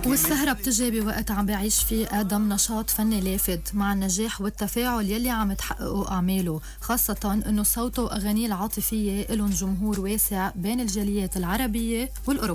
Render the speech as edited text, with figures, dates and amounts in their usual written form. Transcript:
والسهرة بتجي بوقت عم بعيش فيه آدم نشاط فني لافت مع النجاح والتفاعل يلي عم تحققه أعماله، خاصة أنه صوته وأغانيه العاطفية إلهم جمهور واسع بين الجاليات العربية والأوروبية.